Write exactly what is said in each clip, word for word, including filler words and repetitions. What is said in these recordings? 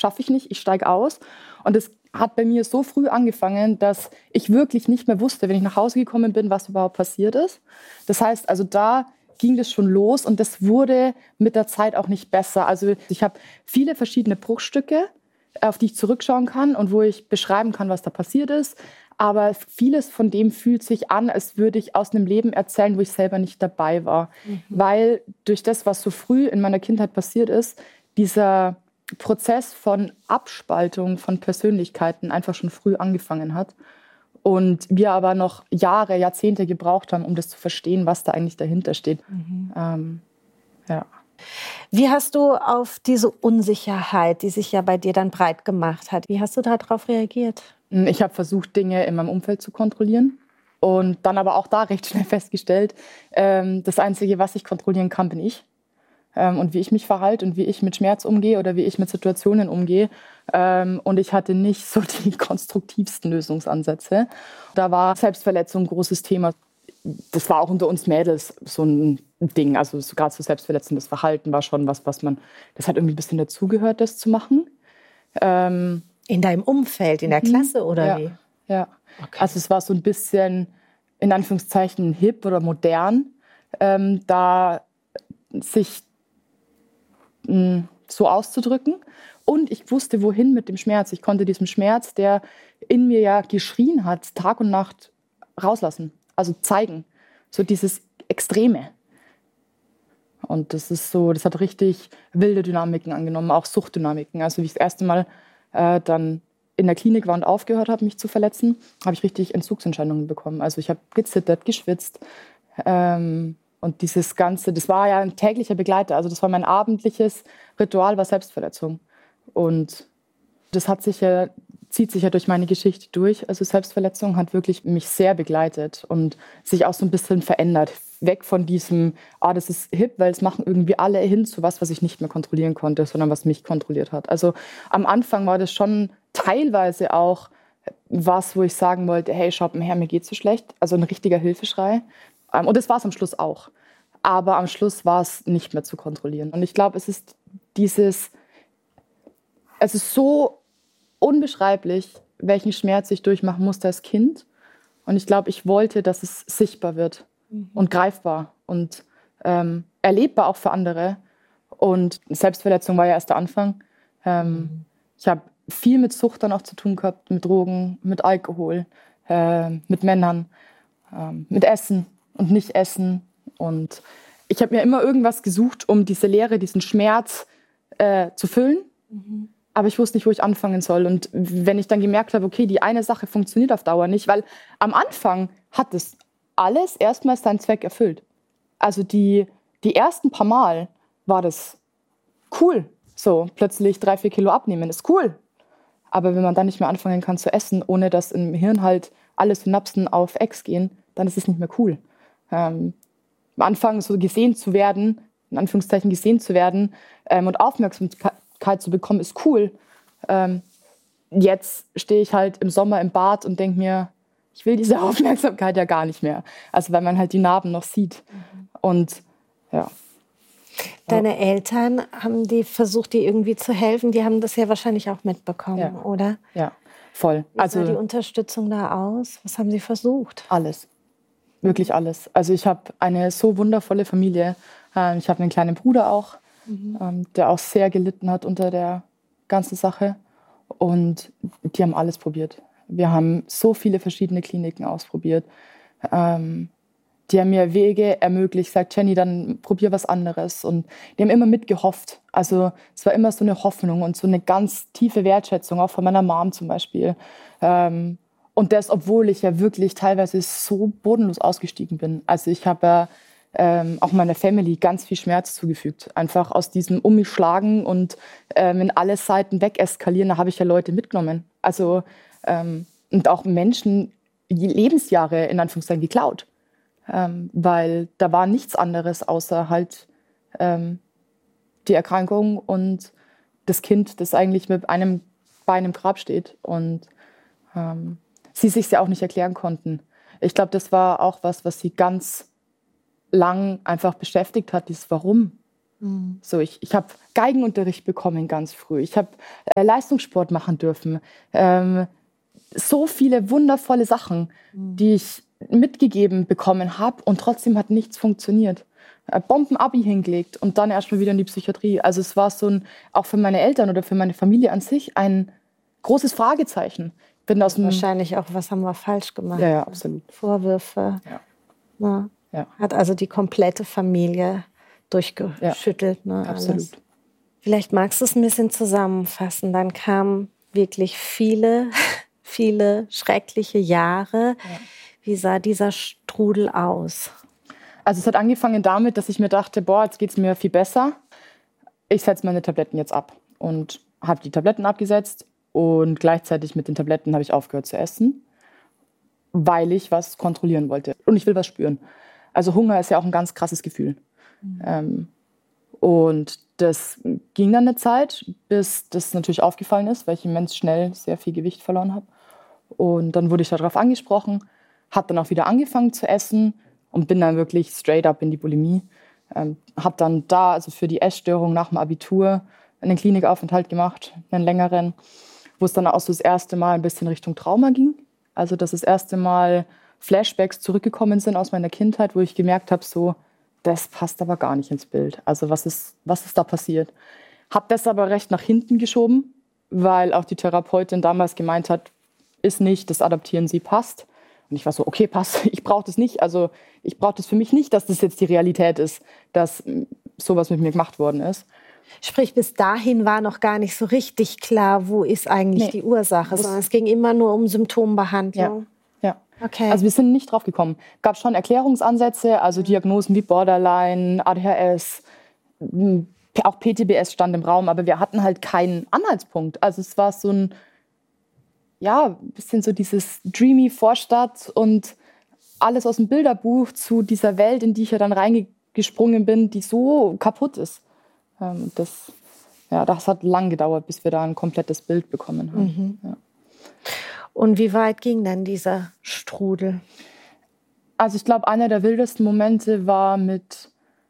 schaffe ich nicht, ich steige aus. Und es hat bei mir so früh angefangen, dass ich wirklich nicht mehr wusste, wenn ich nach Hause gekommen bin, was überhaupt passiert ist. Das heißt, also da ging das schon los und das wurde mit der Zeit auch nicht besser. Also ich habe viele verschiedene Bruchstücke, auf die ich zurückschauen kann und wo ich beschreiben kann, was da passiert ist. Aber vieles von dem fühlt sich an, als würde ich aus einem Leben erzählen, wo ich selber nicht dabei war. Mhm. Weil durch das, was so früh in meiner Kindheit passiert ist, dieser Prozess von Abspaltung von Persönlichkeiten einfach schon früh angefangen hat. Und wir aber noch Jahre, Jahrzehnte gebraucht haben, um das zu verstehen, was da eigentlich dahinter steht. Mhm. Ähm, ja. Wie hast du auf diese Unsicherheit, die sich ja bei dir dann breit gemacht hat, wie hast du darauf reagiert? Ich habe versucht, Dinge in meinem Umfeld zu kontrollieren und dann aber auch da recht schnell festgestellt, ähm, das Einzige, was ich kontrollieren kann, bin ich. Ähm, und wie ich mich verhalte und wie ich mit Schmerz umgehe oder wie ich mit Situationen umgehe. Ähm, und ich hatte nicht so die konstruktivsten Lösungsansätze. Da war Selbstverletzung ein großes Thema. Das war auch unter uns Mädels so ein Ding. Also gerade so selbstverletzendes Verhalten war schon was, was man, das hat irgendwie ein bisschen dazugehört, das zu machen. Ähm, in deinem Umfeld, in der Klasse oder ja, wie? Ja, okay. Also es war so ein bisschen, in Anführungszeichen, hip oder modern, ähm, da sich mh, so auszudrücken. Und ich wusste, wohin mit dem Schmerz. Ich konnte diesen Schmerz, der in mir ja geschrien hat, Tag und Nacht rauslassen. Also zeigen. So dieses Extreme. Und das ist so, das hat richtig wilde Dynamiken angenommen, auch Suchtdynamiken. Also wie ich das erste Mal äh, dann in der Klinik war und aufgehört habe, mich zu verletzen, habe ich richtig Entzugsentscheidungen bekommen. Also ich habe gezittert, geschwitzt. Ähm, und dieses Ganze, das war ja ein täglicher Begleiter. Also das war mein abendliches Ritual, war Selbstverletzung. Und das hat sich ja, zieht sich ja durch meine Geschichte durch. Also Selbstverletzung hat wirklich mich sehr begleitet und sich auch so ein bisschen verändert. Weg von diesem, ah, das ist hip, weil es machen irgendwie alle, hin zu was, was ich nicht mehr kontrollieren konnte, sondern was mich kontrolliert hat. Also am Anfang war das schon teilweise auch was, wo ich sagen wollte, hey, schaut mal her, mir geht's so schlecht. Also ein richtiger Hilfeschrei. Und das war es am Schluss auch. Aber am Schluss war es nicht mehr zu kontrollieren. Und ich glaube, es ist dieses, es ist so unbeschreiblich, welchen Schmerz ich durchmachen musste als Kind. Und ich glaube, ich wollte, dass es sichtbar wird mhm. und greifbar und ähm, erlebbar auch für andere. Und Selbstverletzung war ja erst der Anfang. Ähm, mhm. Ich habe viel mit Sucht dann auch zu tun gehabt, mit Drogen, mit Alkohol, äh, mit Männern, äh, mit Essen und Nicht-Essen. Und ich habe mir immer irgendwas gesucht, um diese Leere, diesen Schmerz äh, zu füllen. Mhm. Aber ich wusste nicht, wo ich anfangen soll. Und wenn ich dann gemerkt habe, okay, die eine Sache funktioniert auf Dauer nicht, weil am Anfang hat das alles erstmal seinen Zweck erfüllt. Also die, die ersten paar Mal war das cool. So, plötzlich drei, vier Kilo abnehmen ist cool. Aber wenn man dann nicht mehr anfangen kann zu essen, ohne dass im Hirn halt alle Synapsen auf Ex gehen, dann ist es nicht mehr cool. Ähm, am Anfang so gesehen zu werden, in Anführungszeichen gesehen zu werden ähm, und Aufmerksamkeit zu bekommen, ist cool. Ähm, jetzt stehe ich halt im Sommer im Bad und denke mir, ich will diese Aufmerksamkeit ja gar nicht mehr. Also weil man halt die Narben noch sieht. Mhm. Und ja. Deine Eltern, haben die versucht, dir irgendwie zu helfen? Die haben das ja wahrscheinlich auch mitbekommen, ja. oder? Ja, voll. Wie also, sah die Unterstützung da aus? Was haben sie versucht? Alles. Wirklich alles. Also ich habe eine so wundervolle Familie. Ich habe einen kleinen Bruder auch, mhm. der auch sehr gelitten hat unter der ganzen Sache. Und die haben alles probiert. Wir haben so viele verschiedene Kliniken ausprobiert. Ähm, die haben mir Wege ermöglicht, sagt Jenny, dann probier was anderes. Und die haben immer mitgehofft. Also es war immer so eine Hoffnung und so eine ganz tiefe Wertschätzung, auch von meiner Mom zum Beispiel. Ähm, und das, obwohl ich ja wirklich teilweise so bodenlos ausgestiegen bin. Also ich habe ja ähm, auch meiner Family ganz viel Schmerz zugefügt. Einfach aus diesem Um mich schlagen und ähm, in alle Seiten wegeskalieren, da habe ich ja Leute mitgenommen. Also ähm, und auch Menschen Lebensjahre in Anführungszeichen geklaut. Ähm, weil da war nichts anderes außer halt ähm, die Erkrankung und das Kind, das eigentlich mit einem Bein im Grab steht und ähm, sie sich ja auch nicht erklären konnten. Ich glaube, das war auch was, was sie ganz lang einfach beschäftigt hat, dieses Warum. Mhm. So, ich ich habe Geigenunterricht bekommen ganz früh. Ich habe äh, Leistungssport machen dürfen. Ähm, so viele wundervolle Sachen, mhm. die ich mitgegeben bekommen habe und trotzdem hat nichts funktioniert. Äh, Bomben-Abi hingelegt und dann erstmal wieder in die Psychiatrie. Also es war so ein, auch für meine Eltern oder für meine Familie an sich, ein großes Fragezeichen. Bin aus dem wahrscheinlich auch, was haben wir falsch gemacht? Ja, ja, absolut. Vorwürfe. Ja. Ja. Ja. Hat also die komplette Familie durchgeschüttelt. Ja, ne, absolut. Alles. Vielleicht magst du es ein bisschen zusammenfassen. Dann kamen wirklich viele, viele schreckliche Jahre. Ja. Wie sah dieser Strudel aus? Also es hat angefangen damit, dass ich mir dachte, boah, jetzt geht es mir viel besser. Ich setze meine Tabletten jetzt ab. Und habe die Tabletten abgesetzt und gleichzeitig mit den Tabletten habe ich aufgehört zu essen, weil ich was kontrollieren wollte. Und ich will was spüren. Also Hunger ist ja auch ein ganz krasses Gefühl. Mhm. Ähm, und das ging dann eine Zeit, bis das natürlich aufgefallen ist, weil ich immens schnell sehr viel Gewicht verloren habe. Und dann wurde ich darauf angesprochen, habe dann auch wieder angefangen zu essen und bin dann wirklich straight up in die Bulimie. Ähm, habe dann da, also für die Essstörung nach dem Abitur, einen Klinikaufenthalt gemacht, einen längeren, wo es dann auch so das erste Mal ein bisschen Richtung Trauma ging. Also dass das erste Mal Flashbacks zurückgekommen sind aus meiner Kindheit, wo ich gemerkt habe, so, das passt aber gar nicht ins Bild. Also was ist, was ist da passiert? Habe das aber recht nach hinten geschoben, weil auch die Therapeutin damals gemeint hat, ist nicht, das Adaptieren Sie passt. Und ich war so, okay, passt, ich brauche das nicht. Also ich brauche das für mich nicht, dass das jetzt die Realität ist, dass sowas mit mir gemacht worden ist. Sprich, bis dahin war noch gar nicht so richtig klar, wo ist eigentlich nee. die Ursache, sondern es ging immer nur um Symptombehandlung. Ja, ja. Okay. Also wir sind nicht drauf gekommen. Gab schon Erklärungsansätze, also Diagnosen wie Borderline, A D H S, auch P T B S stand im Raum, aber wir hatten halt keinen Anhaltspunkt. Also es war so ein, ja, ein bisschen so dieses dreamy Vorstadt und alles aus dem Bilderbuch zu dieser Welt, in die ich ja dann reingesprungen bin, die so kaputt ist. Das, ja, das hat lang gedauert, bis wir da ein komplettes Bild bekommen haben. Mhm. Ja. Und wie weit ging dann dieser Strudel? Also ich glaube, einer der wildesten Momente war mit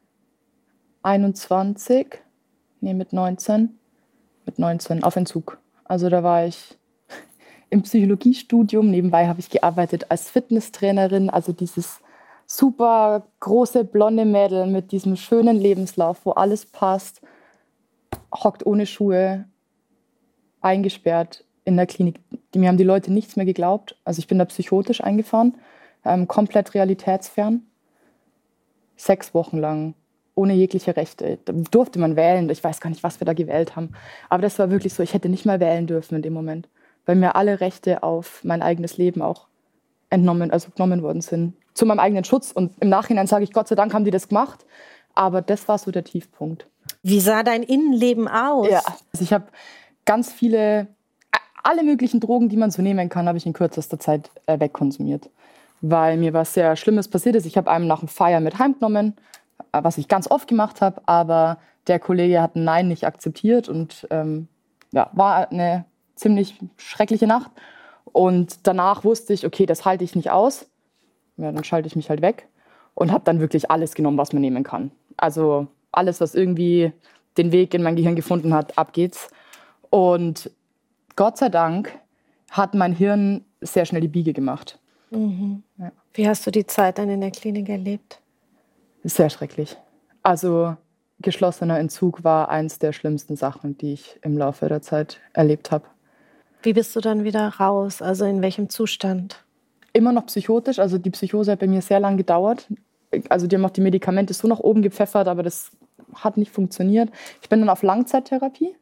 einundzwanzig, nee, mit neunzehn, mit neunzehn auf Entzug. Also da war ich im Psychologiestudium, nebenbei habe ich gearbeitet als Fitnesstrainerin, also dieses super große blonde Mädel mit diesem schönen Lebenslauf, wo alles passt, hockt ohne Schuhe, eingesperrt in der Klinik. Mir haben die Leute nichts mehr geglaubt. Also ich bin da psychotisch eingefahren, ähm, komplett realitätsfern. Sechs Wochen lang, ohne jegliche Rechte. Da durfte man wählen. Ich weiß gar nicht, was wir da gewählt haben. Aber das war wirklich so, ich hätte nicht mal wählen dürfen in dem Moment, weil mir alle Rechte auf mein eigenes Leben auch entnommen, also genommen worden sind. Zu meinem eigenen Schutz. Und im Nachhinein sage ich, Gott sei Dank haben die das gemacht. Aber das war so der Tiefpunkt. Wie sah dein Innenleben aus? Ja, also ich habe ganz viele, alle möglichen Drogen, die man so nehmen kann, habe ich in kürzester Zeit äh, wegkonsumiert. Weil mir was sehr Schlimmes passiert ist. Ich habe einem nach dem Feiern mit heimgenommen, was ich ganz oft gemacht habe. Aber der Kollege hat ein Nein nicht akzeptiert. Und ähm, ja, war eine ziemlich schreckliche Nacht. Und danach wusste ich, okay, das halte ich nicht aus. Ja, dann schalte ich mich halt weg. Und habe dann wirklich alles genommen, was man nehmen kann. Also alles, was irgendwie den Weg in mein Gehirn gefunden hat, ab geht's. Und Gott sei Dank hat mein Hirn sehr schnell die Biege gemacht. Mhm. Ja. Wie hast du die Zeit dann in der Klinik erlebt? Sehr schrecklich. Also geschlossener Entzug war eins der schlimmsten Sachen, die ich im Laufe der Zeit erlebt habe. Wie bist du dann wieder raus? Also in welchem Zustand? Immer noch psychotisch. Also die Psychose hat bei mir sehr lange gedauert. Also die haben auch die Medikamente so nach oben gepfeffert, aber das hat nicht funktioniert. Ich bin dann auf Langzeittherapie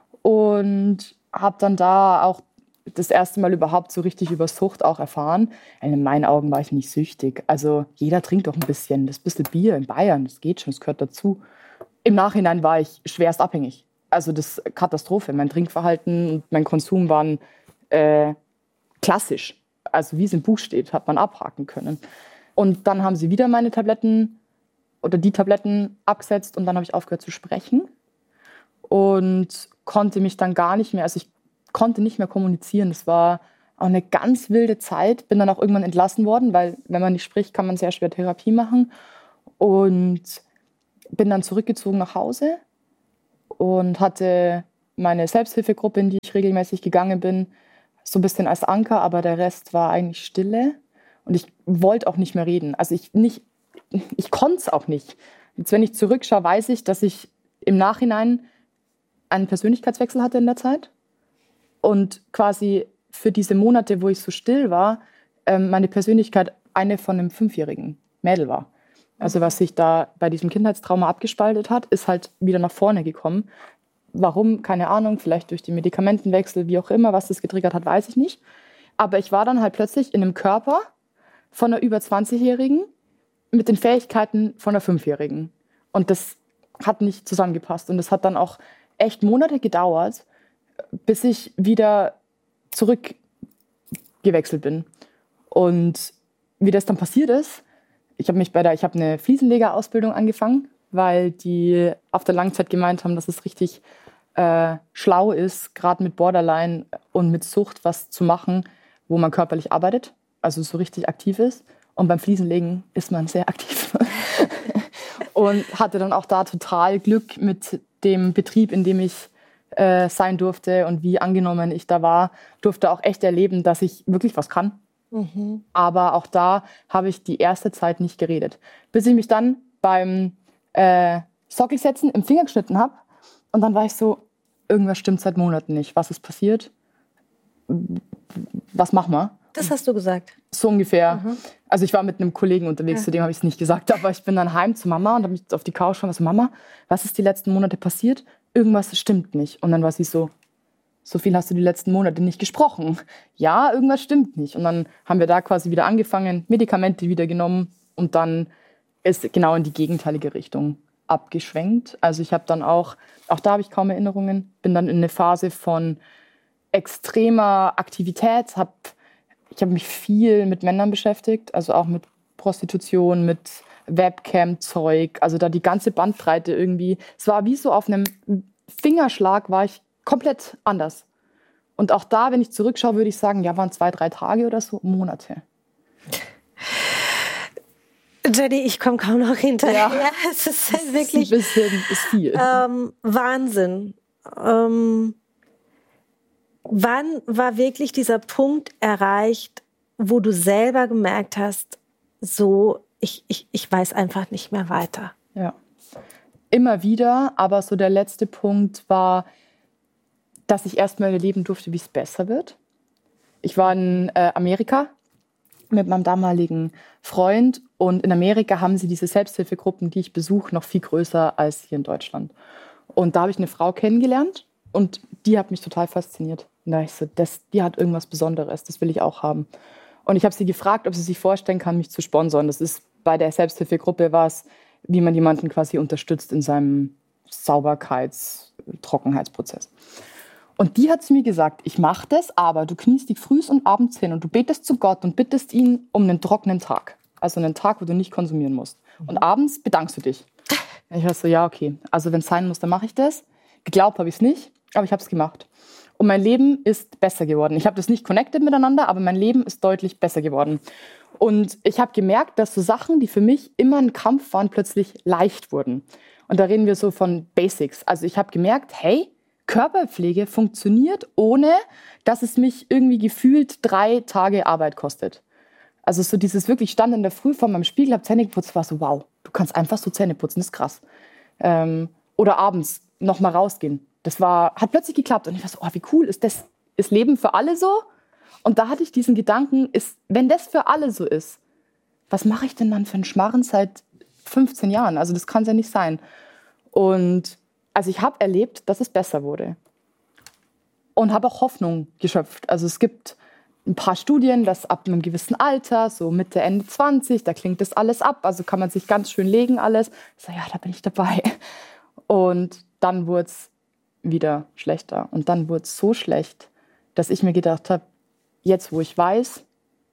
und habe dann da auch das erste Mal überhaupt so richtig über Sucht auch erfahren. In meinen Augen war ich nicht süchtig. Also jeder trinkt doch ein bisschen. Das bisschen Bier in Bayern, das geht schon, das gehört dazu. Im Nachhinein war ich schwerst abhängig. Also das ist Katastrophe. Mein Trinkverhalten und mein Konsum waren äh, klassisch. Also wie es im Buch steht, hat man abhaken können. Und dann haben sie wieder meine Tabletten oder die Tabletten abgesetzt und dann habe ich aufgehört zu sprechen und konnte mich dann gar nicht mehr, also ich konnte nicht mehr kommunizieren. Das war auch eine ganz wilde Zeit. Bin dann auch irgendwann entlassen worden, weil wenn man nicht spricht, kann man sehr schwer Therapie machen. Und bin dann zurückgezogen nach Hause und hatte meine Selbsthilfegruppe, in die ich regelmäßig gegangen bin, so ein bisschen als Anker, aber der Rest war eigentlich Stille. Und ich wollte auch nicht mehr reden. Also ich nicht, ich konnte es auch nicht. Jetzt, wenn ich zurückschaue, weiß ich, dass ich im Nachhinein einen Persönlichkeitswechsel hatte in der Zeit. Und quasi für diese Monate, wo ich so still war, meine Persönlichkeit eine von einem fünfjährigen Mädel war. Also was sich da bei diesem Kindheitstrauma abgespaltet hat, ist halt wieder nach vorne gekommen. Warum? Keine Ahnung. Vielleicht durch den Medikamentenwechsel, wie auch immer, was das getriggert hat, weiß ich nicht. Aber ich war dann halt plötzlich in einem Körper von einer über zwanzigjährigen mit den Fähigkeiten von einer fünfjährigen. Und das hat nicht zusammengepasst. Und das hat dann auch echt Monate gedauert, bis ich wieder zurückgewechselt bin. Und wie das dann passiert ist, ich habe mich bei der, ich habe eine Fliesenlegerausbildung angefangen, weil die auf der Langzeit gemeint haben, dass es richtig äh, schlau ist, gerade mit Borderline und mit Sucht was zu machen, wo man körperlich arbeitet, also so richtig aktiv ist. Und beim Fliesenlegen ist man sehr aktiv. Und hatte dann auch da total Glück mit dem Betrieb, in dem ich äh, sein durfte und wie angenommen ich da war. Durfte auch echt erleben, dass ich wirklich was kann. Mhm. Aber auch da habe ich die erste Zeit nicht geredet. Bis ich mich dann beim äh, Sockelsetzen im Finger geschnitten habe. Und dann war ich so, irgendwas stimmt seit Monaten nicht. Was ist passiert? Was machen wir? Das hast du gesagt? So ungefähr. Mhm. Also ich war mit einem Kollegen unterwegs, ja. Zu dem habe ich es nicht gesagt. Aber ich bin dann heim zu Mama und habe mich auf die Couch geschaut und so, Mama, was ist die letzten Monate passiert? Irgendwas stimmt nicht. Und dann war sie so, so viel hast du die letzten Monate nicht gesprochen. Ja, irgendwas stimmt nicht. Und dann haben wir da quasi wieder angefangen, Medikamente wieder genommen und dann ist genau in die gegenteilige Richtung abgeschwenkt. Also ich habe dann auch, auch da habe ich kaum Erinnerungen, bin dann in eine Phase von extremer Aktivität, hab, ich habe mich viel mit Männern beschäftigt, also auch mit Prostitution, mit Webcam-Zeug, also da die ganze Bandbreite irgendwie. Es war wie so auf einem Fingerschlag war ich komplett anders. Und auch da, wenn ich zurückschaue, würde ich sagen, ja, waren zwei, drei Tage oder so, Monate. Jenny, ich komme kaum noch hinterher. Ja. Es ist halt wirklich ein bisschen ist viel. Ähm, Wahnsinn. Ähm, wann war wirklich dieser Punkt erreicht, wo du selber gemerkt hast, so, ich, ich, ich weiß einfach nicht mehr weiter? Ja, immer wieder, aber so der letzte Punkt war, dass ich erstmal erleben durfte, wie es besser wird. Ich war in äh, Amerika mit meinem damaligen Freund und in Amerika haben sie diese Selbsthilfegruppen, die ich besuche, noch viel größer als hier in Deutschland. Und da habe ich eine Frau kennengelernt und die hat mich total fasziniert. Und da dachte ich so, das, die hat irgendwas Besonderes, das will ich auch haben. Und ich habe sie gefragt, ob sie sich vorstellen kann, mich zu sponsern. Das ist bei der Selbsthilfegruppe was, wie man jemanden quasi unterstützt in seinem Sauberkeits-, Trockenheitsprozess. Und die hat zu mir gesagt, ich mache das, aber du kniest dich früh und abends hin und du betest zu Gott und bittest ihn um einen trockenen Tag. Also einen Tag, wo du nicht konsumieren musst. Und abends bedankst du dich. Und ich war so, ja, okay. Also wenn es sein muss, dann mache ich das. Geglaubt habe ich es nicht, aber ich habe es gemacht. Und mein Leben ist besser geworden. Ich habe das nicht connected miteinander, aber mein Leben ist deutlich besser geworden. Und ich habe gemerkt, dass so Sachen, die für mich immer ein Kampf waren, plötzlich leicht wurden. Und da reden wir so von Basics. Also ich habe gemerkt, hey, Körperpflege funktioniert, ohne dass es mich irgendwie gefühlt drei Tage Arbeit kostet. Also so dieses wirklich Stand in der Früh vor meinem Spiegel, habe Zähne geputzt, war so, wow, du kannst einfach so Zähne putzen, das ist krass. Ähm, oder abends noch mal rausgehen. Das war, hat plötzlich geklappt und ich war so, oh, wie cool, ist das, ist Leben für alle so? Und da hatte ich diesen Gedanken, ist, wenn das für alle so ist, was mache ich denn dann für einen Schmarren seit fünfzehn Jahren? Also das kann es ja nicht sein. Und also ich habe erlebt, dass es besser wurde und habe auch Hoffnung geschöpft. Also es gibt ein paar Studien, dass ab einem gewissen Alter, so Mitte, Ende zwanzig, da klingt das alles ab. Also kann man sich ganz schön legen alles. Ich so, ja, da bin ich dabei. Und dann wurde es wieder schlechter. Und dann wurde es so schlecht, dass ich mir gedacht habe, jetzt wo ich weiß,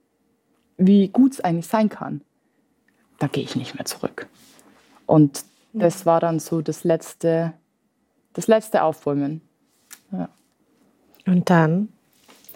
wie gut es eigentlich sein kann, da gehe ich nicht mehr zurück. Und das war dann so das letzte... Das letzte Aufräumen. Ja. Und dann?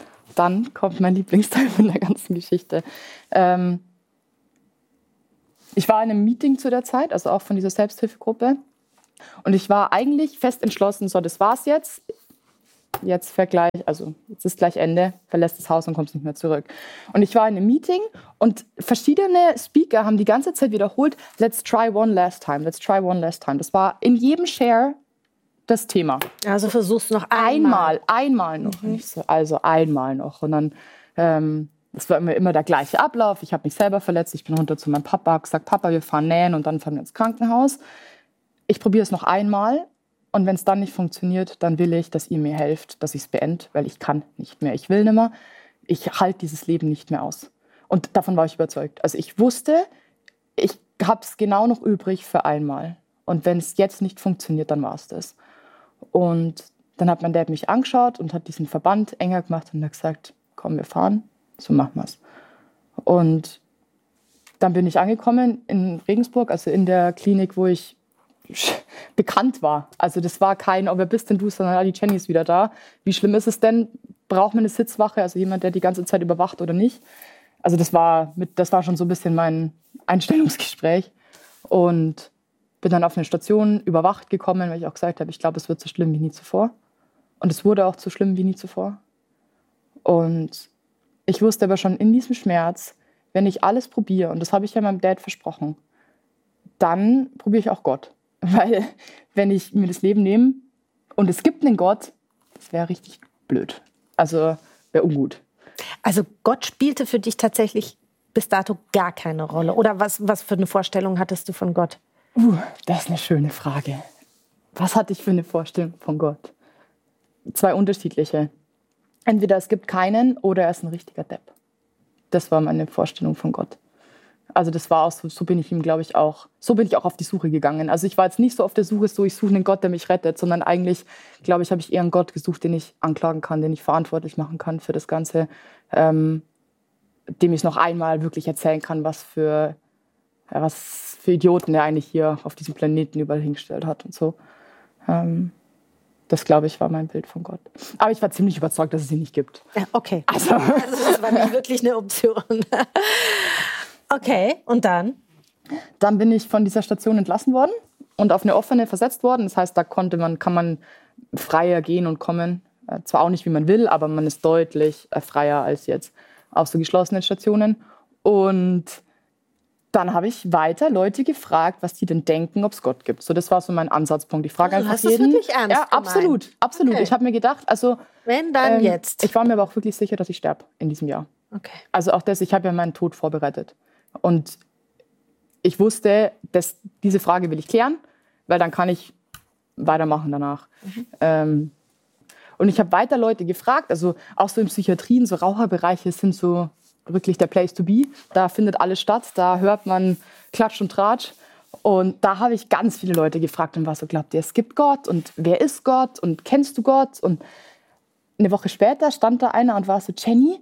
Dann kommt mein Lieblingsteil von der ganzen Geschichte. Ähm, ich war in einem Meeting zu der Zeit, also auch von dieser Selbsthilfegruppe. Und ich war eigentlich fest entschlossen, so, das war's jetzt. Jetzt Vergleich, also jetzt ist gleich Ende, verlässt das Haus und kommst nicht mehr zurück. Und ich war in einem Meeting und verschiedene Speaker haben die ganze Zeit wiederholt, let's try one last time, let's try one last time. Das war in jedem Share das Thema. Also versuchst du noch einmal. Einmal, einmal noch. Mhm. So, also einmal noch. Und dann, ähm, das war immer, immer der gleiche Ablauf. Ich habe mich selber verletzt, ich bin runter zu meinem Papa, habe gesagt, Papa, wir fahren nähen und dann fahren wir ins Krankenhaus. Ich probiere es noch einmal. Und wenn es dann nicht funktioniert, dann will ich, dass ihr mir helft, dass ich es beende, weil ich kann nicht mehr. Ich will nicht mehr. Ich halte dieses Leben nicht mehr aus. Und davon war ich überzeugt. Also ich wusste, ich habe es genau noch übrig für einmal. Und wenn es jetzt nicht funktioniert, dann war es das. Und dann hat mein Dad mich angeschaut und hat diesen Verband enger gemacht und hat gesagt, komm, wir fahren, so machen wir es. Und dann bin ich angekommen in Regensburg, also in der Klinik, wo ich bekannt war. Also das war kein, oh, wer bist denn du, sondern ah, die Jenny ist wieder da. Wie schlimm ist es denn? Braucht man eine Sitzwache, also jemand, der die ganze Zeit überwacht oder nicht? Also das war, mit, das war schon so ein bisschen mein Einstellungsgespräch. Und bin dann auf eine Station überwacht gekommen, weil ich auch gesagt habe, ich glaube, es wird so schlimm wie nie zuvor. Und es wurde auch so schlimm wie nie zuvor. Und ich wusste aber schon in diesem Schmerz, wenn ich alles probiere, und das habe ich ja meinem Dad versprochen, dann probiere ich auch Gott. Weil wenn ich mir das Leben nehme und es gibt einen Gott, das wäre richtig blöd. Also wäre ungut. Also Gott spielte für dich tatsächlich bis dato gar keine Rolle. Oder was, was für eine Vorstellung hattest du von Gott? Uh, das ist eine schöne Frage. Was hatte ich für eine Vorstellung von Gott? Zwei unterschiedliche. Entweder es gibt keinen oder er ist ein richtiger Depp. Das war meine Vorstellung von Gott. Also das war auch so, so bin ich ihm, glaube ich, auch, so bin ich auch auf die Suche gegangen. Also ich war jetzt nicht so auf der Suche, so ich suche einen Gott, der mich rettet, sondern eigentlich, glaube ich, habe ich eher einen Gott gesucht, den ich anklagen kann, den ich verantwortlich machen kann für das Ganze, ähm, dem ich noch einmal wirklich erzählen kann, was für, ja, was für Idioten er eigentlich hier auf diesem Planeten überall hingestellt hat und so. Ähm, das, glaube ich, war mein Bild von Gott. Aber ich war ziemlich überzeugt, dass es ihn nicht gibt. Ja, okay. Also, also das war nicht wirklich eine Option. Okay, und dann? Dann bin ich von dieser Station entlassen worden und auf eine offene versetzt worden. Das heißt, da konnte man, kann man freier gehen und kommen. Zwar auch nicht, wie man will, aber man ist deutlich freier als jetzt auf so geschlossenen Stationen. Und dann habe ich weiter Leute gefragt, was die denn denken, ob es Gott gibt. So, das war so mein Ansatzpunkt. Ich frage also, einfach hast jeden. Hast du es wirklich ernst Ja, absolut, gemeint? absolut. Okay. Ich habe mir gedacht, also wenn dann ähm, jetzt. Ich war mir aber auch wirklich sicher, dass ich sterbe in diesem Jahr. Okay. Also auch das, ich habe ja meinen Tod vorbereitet. Und ich wusste, dass diese Frage will ich klären, weil dann kann ich weitermachen danach. Mhm. Ähm, und ich habe weiter Leute gefragt, also auch so in Psychiatrien, so Raucherbereiche sind so wirklich der Place to be. Da findet alles statt, da hört man Klatsch und Tratsch. Und da habe ich ganz viele Leute gefragt und war so, glaubt ihr, es gibt Gott? Und wer ist Gott? Und kennst du Gott? Und eine Woche später stand da einer und war so, Jenny,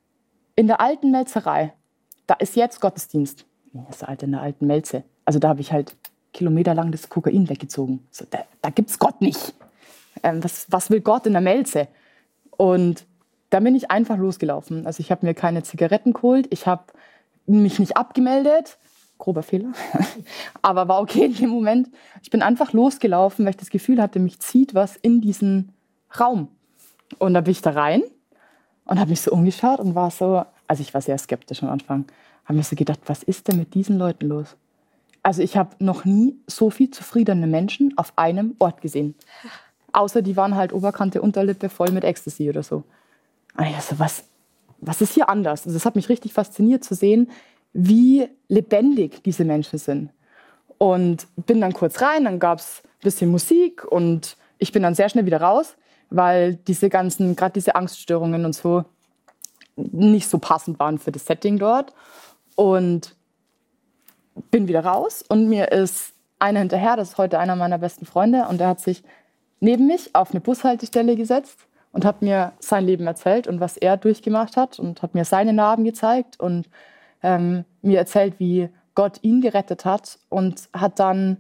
in der alten Melzerei, da ist jetzt Gottesdienst. Das ist halt in der alten Melze. Also da habe ich halt kilometerlang das Kokain weggezogen. So, da da gibt es Gott nicht. Ähm, was, was will Gott in der Melze? Und da bin ich einfach losgelaufen. Also ich habe mir keine Zigaretten geholt. Ich habe mich nicht abgemeldet. Grober Fehler. Aber war okay in dem Moment. Ich bin einfach losgelaufen, weil ich das Gefühl hatte, mich zieht was in diesen Raum. Und da bin ich da rein und habe mich so umgeschaut und war so, also ich war sehr skeptisch am Anfang, habe mir so gedacht, was ist denn mit diesen Leuten los? Also ich habe noch nie so viel zufriedene Menschen auf einem Ort gesehen. Außer die waren halt Oberkante, Unterlippe voll mit Ecstasy oder so. Und ich dachte, was, was ist hier anders? Also das hat mich richtig fasziniert zu sehen, wie lebendig diese Menschen sind. Und bin dann kurz rein, dann gab es ein bisschen Musik und ich bin dann sehr schnell wieder raus, weil diese ganzen, gerade diese Angststörungen und so, nicht so passend waren für das Setting dort. Und bin wieder raus und mir ist einer hinterher, das ist heute einer meiner besten Freunde, und der hat sich neben mich auf eine Bushaltestelle gesetzt und hat mir sein Leben erzählt und was er durchgemacht hat und hat mir seine Narben gezeigt und ähm, mir erzählt, wie Gott ihn gerettet hat und hat dann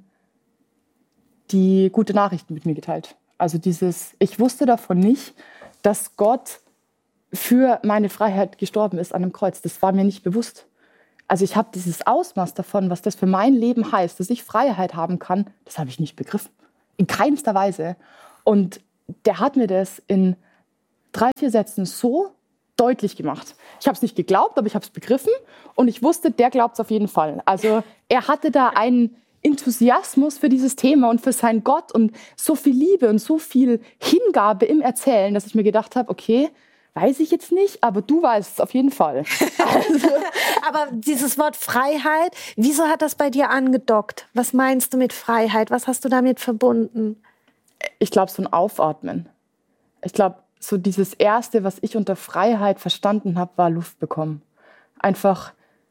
die gute Nachricht mit mir geteilt. Also dieses, ich wusste davon nicht, dass Gott für meine Freiheit gestorben ist an einem Kreuz. Das war mir nicht bewusst. Also ich habe dieses Ausmaß davon, was das für mein Leben heißt, dass ich Freiheit haben kann, das habe ich nicht begriffen. In keinster Weise. Und der hat mir das in drei, vier Sätzen so deutlich gemacht. Ich habe es nicht geglaubt, aber ich habe es begriffen und ich wusste, der glaubt es auf jeden Fall. Also er hatte da einen Enthusiasmus für dieses Thema und für seinen Gott und so viel Liebe und so viel Hingabe im Erzählen, dass ich mir gedacht habe, okay, weiß ich jetzt nicht, aber du weißt es auf jeden Fall. Also, aber dieses Wort Freiheit, wieso hat das bei dir angedockt? Was meinst du mit Freiheit? Was hast du damit verbunden? Ich glaube, so ein Aufatmen. Ich glaube, so dieses Erste, was ich unter Freiheit verstanden habe, war Luft bekommen. Einfach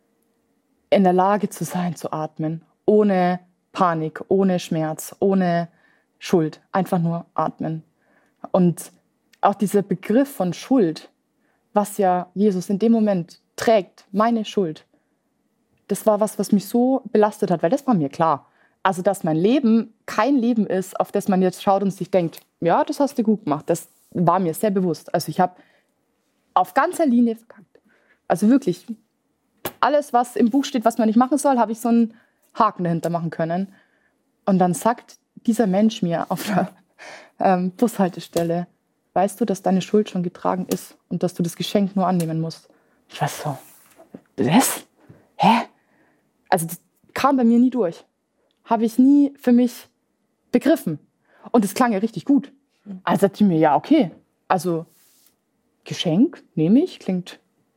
in der Lage zu sein, zu atmen. Ohne Panik, ohne Schmerz, ohne Schuld. Einfach nur atmen. Und auch dieser Begriff von Schuld, was ja Jesus in dem Moment trägt, meine Schuld, das war was, was mich so belastet hat, weil das war mir klar. Also, dass mein Leben kein Leben ist, auf das man jetzt schaut und sich denkt, ja, das hast du gut gemacht. Das war mir sehr bewusst. Also ich habe auf ganzer Linie verkackt. Also wirklich, alles, was im Buch steht, was man nicht machen soll, habe ich so einen Haken dahinter machen können. Und dann sagt dieser Mensch mir auf der ähm, Bushaltestelle, weißt du, dass deine Schuld schon getragen ist und dass du das Geschenk nur annehmen musst? Ich war so, was? Hä? Also das kam bei mir nie durch. Habe ich nie für mich begriffen. Und es klang ja richtig gut. Also sagte ich mir, ja, okay, also Geschenk nehme ich, klingt,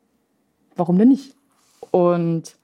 warum denn nicht? Und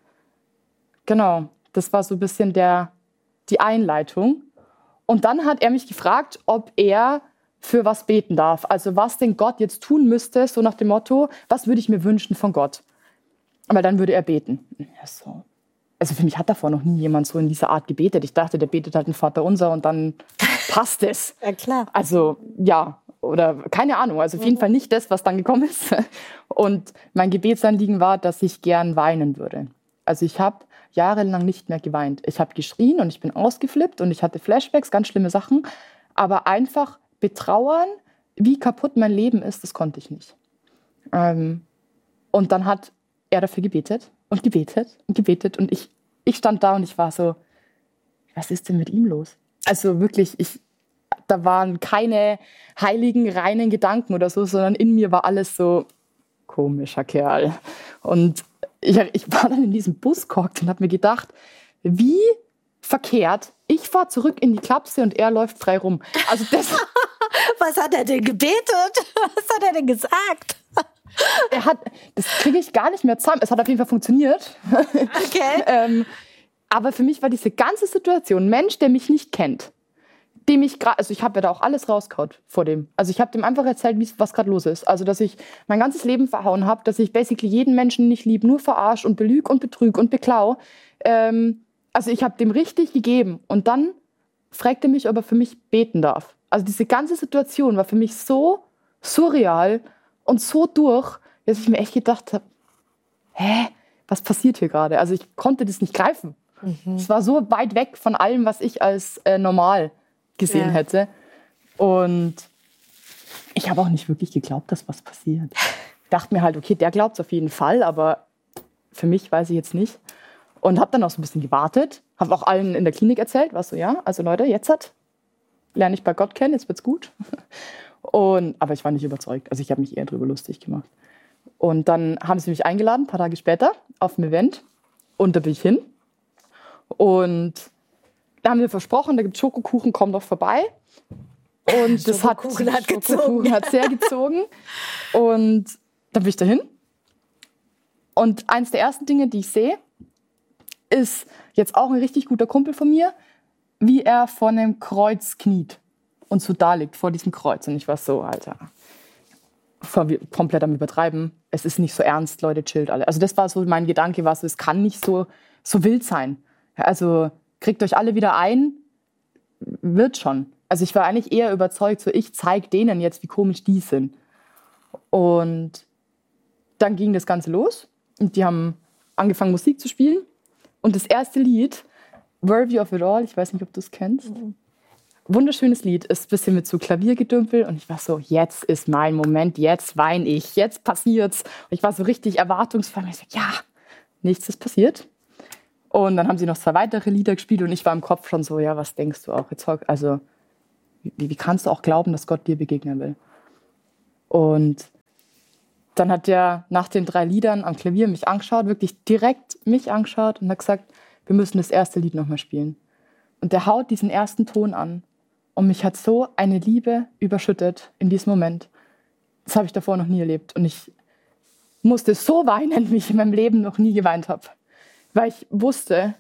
genau, das war so ein bisschen der, die Einleitung. Und dann hat er mich gefragt, ob er für was beten darf. Also was denn Gott jetzt tun müsste, so nach dem Motto, was würde ich mir wünschen von Gott? Aber dann würde er beten. Ja, so. Also für mich hat davor noch nie jemand so in dieser Art gebetet. Ich dachte, der betet halt ein Vaterunser und dann passt es. Ja, klar. Also ja, oder keine Ahnung. Also auf jeden Fall nicht das, was dann gekommen ist. Und mein Gebetsanliegen war, dass ich gern weinen würde. Also ich habe jahrelang nicht mehr geweint. Ich habe geschrien und ich bin ausgeflippt und ich hatte Flashbacks, ganz schlimme Sachen. Aber einfach betrauern, wie kaputt mein Leben ist, das konnte ich nicht. Ähm, und dann hat er dafür gebetet und gebetet und gebetet. Und ich, ich stand da und ich war so, was ist denn mit ihm los? Also wirklich, ich, da waren keine heiligen, reinen Gedanken oder so, sondern in mir war alles so, komischer Kerl. Und ich, ich war dann in diesem Bus gehockt und habe mir gedacht, wie verkehrt, ich fahre zurück in die Klapse und er läuft frei rum. Also das... Was hat er denn gebetet? Was hat er denn gesagt? Er hat, das kriege ich gar nicht mehr zusammen. Es hat auf jeden Fall funktioniert. Okay. ähm, aber für mich war diese ganze Situation, ein Mensch, der mich nicht kennt, dem ich gerade, also ich habe ja da auch alles rausgehauen vor dem. Also ich habe dem einfach erzählt, was gerade los ist. Also dass ich mein ganzes Leben verhauen habe, dass ich basically jeden Menschen nicht lieb, nur verarsche und belüge und betrüge und beklau. Ähm, also ich habe dem richtig gegeben. Und dann fragte er mich, ob er für mich beten darf. Also diese ganze Situation war für mich so surreal und so durch, dass ich mir echt gedacht habe, hä, was passiert hier gerade? Also ich konnte das nicht greifen. Mhm. Es war so weit weg von allem, was ich als äh, normal gesehen ja. hätte. Und ich habe auch nicht wirklich geglaubt, dass was passiert. Ich dachte mir halt, okay, der glaubt es auf jeden Fall, aber für mich weiß ich jetzt nicht. Und habe dann auch so ein bisschen gewartet, habe auch allen in der Klinik erzählt, war so, ja, also Leute, jetzt hat, lerne ich bei Gott kennen, jetzt wird's gut. Und, aber ich war nicht überzeugt, also ich habe mich eher drüber lustig gemacht. Und dann haben sie mich eingeladen, ein paar Tage später, auf ein Event. Und da bin ich hin. Und da haben wir versprochen, da gibt es Schokokuchen, komm doch vorbei. Und das hat, hat, Schokokuchen hat sehr gezogen. Und dann bin ich dahin. Und eins der ersten Dinge, die ich sehe, ist jetzt auch ein richtig guter Kumpel von mir, wie er vor einem Kreuz kniet und so da liegt vor diesem Kreuz. Und ich war so, Alter, komplett am Übertreiben. Es ist nicht so ernst, Leute, chillt alle. Also das war so mein Gedanke, war so, es kann nicht so, so wild sein. Also kriegt euch alle wieder ein, wird schon. Also ich war eigentlich eher überzeugt, so ich zeige denen jetzt, wie komisch die sind. Und dann ging das Ganze los und die haben angefangen, Musik zu spielen. Und das erste Lied, Worthy of It All, ich weiß nicht, ob du es kennst. Mhm. Wunderschönes Lied, ist ein bisschen mit so Klaviergedümpel. Und ich war so, jetzt ist mein Moment, jetzt weine ich, jetzt passiert's. Und ich war so richtig erwartungsvoll. Und ich so, ja, nichts ist passiert. Und dann haben sie noch zwei weitere Lieder gespielt und ich war im Kopf schon so, ja, was denkst du auch jetzt? Also, wie, wie kannst du auch glauben, dass Gott dir begegnen will? Und dann hat er nach den drei Liedern am Klavier mich angeschaut, wirklich direkt mich angeschaut und hat gesagt, wir müssen das erste Lied nochmal spielen. Und der haut diesen ersten Ton an und mich hat so eine Liebe überschüttet in diesem Moment. Das habe ich davor noch nie erlebt. Und ich musste so weinen, wie ich in meinem Leben noch nie geweint habe. Weil ich wusste,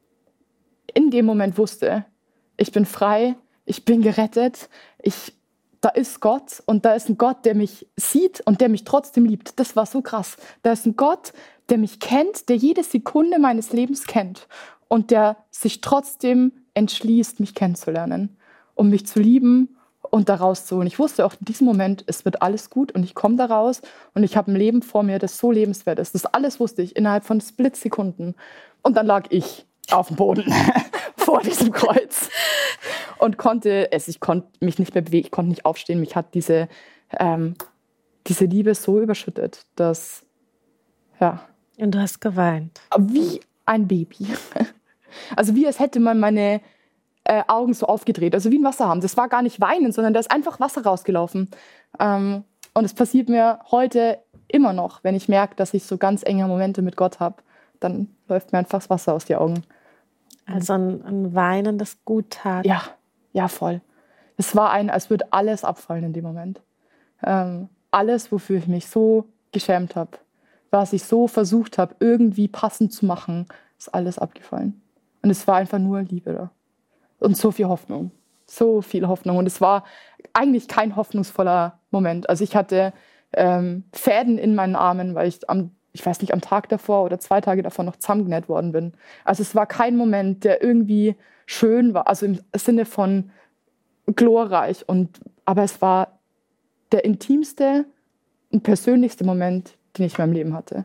in dem Moment wusste, ich bin frei, ich bin gerettet, ich, da ist Gott und da ist ein Gott, der mich sieht und der mich trotzdem liebt. Das war so krass. Da ist ein Gott, der mich kennt, der jede Sekunde meines Lebens kennt und der sich trotzdem entschließt, mich kennenzulernen, um mich zu lieben und da rauszuholen. Ich wusste auch in diesem Moment, es wird alles gut und ich komme da raus und ich habe ein Leben vor mir, das so lebenswert ist. Das alles wusste ich innerhalb von Splitsekunden. Und dann lag ich auf dem Boden vor diesem Kreuz und konnte es, ich konnte mich nicht mehr bewegen, ich konnte nicht aufstehen. Mich hat diese, ähm, diese Liebe so überschüttet, dass, ja. Und du hast geweint. Wie ein Baby. Also wie als hätte man meine Äh, Augen so aufgedreht, also wie ein Wasserhahn. Das war gar nicht weinen, sondern da ist einfach Wasser rausgelaufen. Ähm, und es passiert mir heute immer noch, wenn ich merke, dass ich so ganz enge Momente mit Gott habe, dann läuft mir einfach das Wasser aus den Augen. Also ein, ein Weinen, das gut tat. Ja, ja, voll. Es war ein, als würde alles abfallen in dem Moment. Ähm, alles, wofür ich mich so geschämt habe, was ich so versucht habe, irgendwie passend zu machen, ist alles abgefallen. Und es war einfach nur Liebe da. Und so viel Hoffnung, so viel Hoffnung. Und es war eigentlich kein hoffnungsvoller Moment. Also ich hatte ähm, Fäden in meinen Armen, weil ich am, ich weiß nicht, am Tag davor oder zwei Tage davor noch zusammengenäht worden bin. Also es war kein Moment, der irgendwie schön war, also im Sinne von glorreich. Und, aber es war der intimste und persönlichste Moment, den ich in meinem Leben hatte.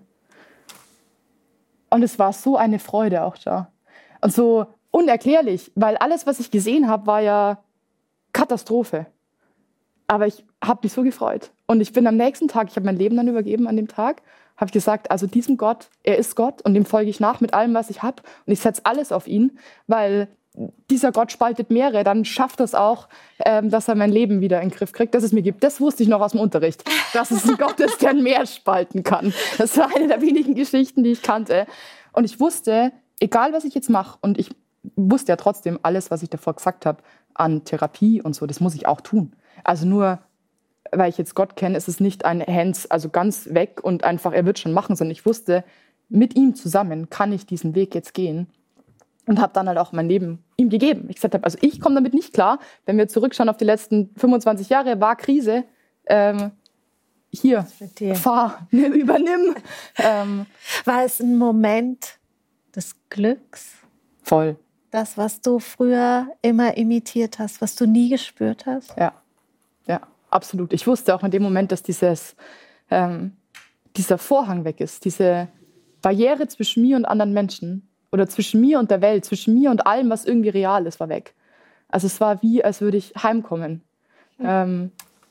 Und es war so eine Freude auch da. Und so unerklärlich, weil alles, was ich gesehen habe, war ja Katastrophe. Aber ich habe mich so gefreut. Und ich bin am nächsten Tag, ich habe mein Leben dann übergeben an dem Tag, habe ich gesagt, also diesem Gott, er ist Gott und dem folge ich nach mit allem, was ich habe. Und ich setze alles auf ihn, weil dieser Gott spaltet Meere, dann schafft es auch, ähm, dass er mein Leben wieder in den Griff kriegt, dass es mir gibt. Das wusste ich noch aus dem Unterricht, dass es ein Gott ist, der ein Meer spalten kann. Das war eine der wenigen Geschichten, die ich kannte. Und ich wusste, egal was ich jetzt mache, und ich wusste ja trotzdem alles, was ich davor gesagt habe, an Therapie und so, das muss ich auch tun. Also nur, weil ich jetzt Gott kenne, ist es nicht ein Hands, also ganz weg und einfach, er wird schon machen, sondern ich wusste, mit ihm zusammen kann ich diesen Weg jetzt gehen und habe dann halt auch mein Leben ihm gegeben. Ich gesagt habe, also ich komme damit nicht klar, wenn wir zurückschauen auf die letzten fünfundzwanzig Jahre, war Krise, ähm, hier, fahr, nimm, übernimm. Ähm, war es ein Moment des Glücks? Voll. Das, was du früher immer imitiert hast, was du nie gespürt hast? Ja, ja, absolut. Ich wusste auch in dem Moment, dass dieses, ähm, dieser Vorhang weg ist, diese Barriere zwischen mir und anderen Menschen oder zwischen mir und der Welt, zwischen mir und allem, was irgendwie real ist, war weg. Also es war wie, als würde ich heimkommen. Mhm. Ähm,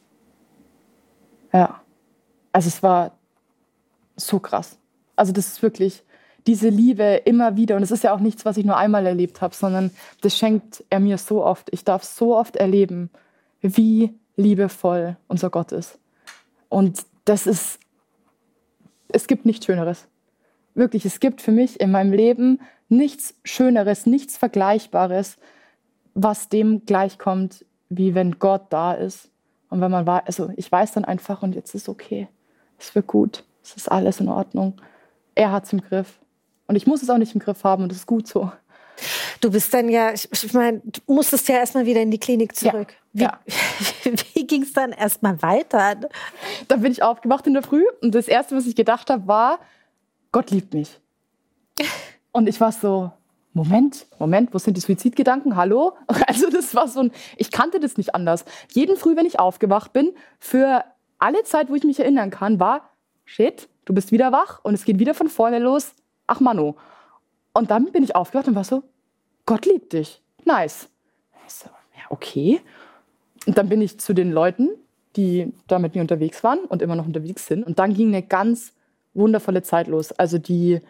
ja, also es war so krass. Also das ist wirklich diese Liebe immer wieder. Und es ist ja auch nichts, was ich nur einmal erlebt habe, sondern das schenkt er mir so oft. Ich darf so oft erleben, wie liebevoll unser Gott ist. Und das ist, es gibt nichts Schöneres. Wirklich, es gibt für mich in meinem Leben nichts Schöneres, nichts Vergleichbares, was dem gleichkommt, wie wenn Gott da ist. Und wenn man war, also ich weiß dann einfach, und jetzt ist okay. Es wird gut. Es ist alles in Ordnung. Er hat es im Griff. Und ich muss es auch nicht im Griff haben und das ist gut so. Du bist dann ja, ich, ich meine, du musstest ja erstmal wieder in die Klinik zurück. Ja. Wie, ja. wie ging es dann erstmal weiter? Dann bin ich aufgewacht in der Früh und das Erste, was ich gedacht habe, war, Gott liebt mich. Und ich war so, Moment, Moment, wo sind die Suizidgedanken? Hallo? Also das war so ein, ich kannte das nicht anders. Jeden Früh, wenn ich aufgewacht bin, für alle Zeit, wo ich mich erinnern kann, war, shit, du bist wieder wach und es geht wieder von vorne los. Ach Mano. Und dann bin ich aufgewacht und war so, Gott liebt dich. Nice. Ich so, ja, okay. Und dann bin ich zu den Leuten, die da mit mir unterwegs waren und immer noch unterwegs sind. Und dann ging eine ganz wundervolle Zeit los. Also die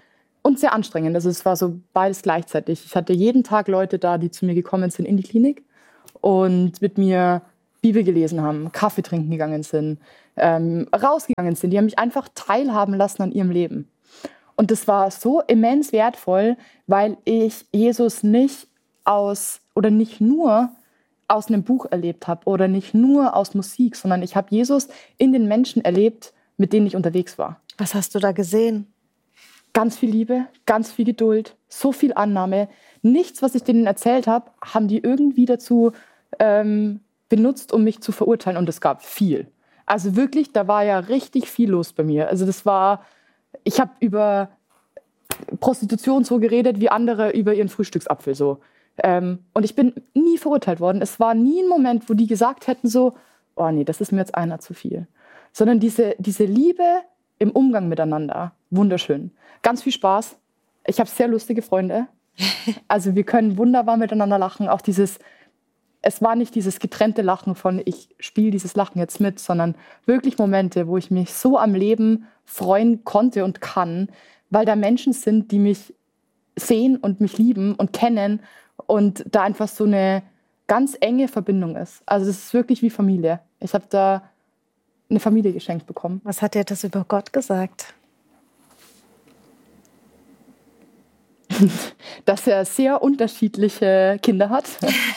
und sehr anstrengend. Also es war so beides gleichzeitig. Ich hatte jeden Tag Leute da, die zu mir gekommen sind in die Klinik und mit mir Bibel gelesen haben, Kaffee trinken gegangen sind, ähm, rausgegangen sind. Die haben mich einfach teilhaben lassen an ihrem Leben. Und das war so immens wertvoll, weil ich Jesus nicht aus oder nicht nur aus einem Buch erlebt habe oder nicht nur aus Musik, sondern ich habe Jesus in den Menschen erlebt, mit denen ich unterwegs war. Was hast du da gesehen? Ganz viel Liebe, ganz viel Geduld, so viel Annahme. Nichts, was ich denen erzählt habe, haben die irgendwie dazu ähm, benutzt, um mich zu verurteilen. Und es gab viel. Also wirklich, da war ja richtig viel los bei mir. Also das war, ich habe über Prostitution so geredet, wie andere über ihren Frühstücksapfel so. Ähm, und ich bin nie verurteilt worden. Es war nie ein Moment, wo die gesagt hätten so, oh nee, das ist mir jetzt einer zu viel. Sondern diese, diese Liebe im Umgang miteinander, wunderschön. Ganz viel Spaß. Ich habe sehr lustige Freunde. Also wir können wunderbar miteinander lachen. Auch dieses, es war nicht dieses getrennte Lachen von, ich spiele dieses Lachen jetzt mit, sondern wirklich Momente, wo ich mich so am Leben freuen konnte und kann, weil da Menschen sind, die mich sehen und mich lieben und kennen und da einfach so eine ganz enge Verbindung ist. Also es ist wirklich wie Familie. Ich habe da eine Familie geschenkt bekommen. Was hat dir das über Gott gesagt? Dass er sehr unterschiedliche Kinder hat,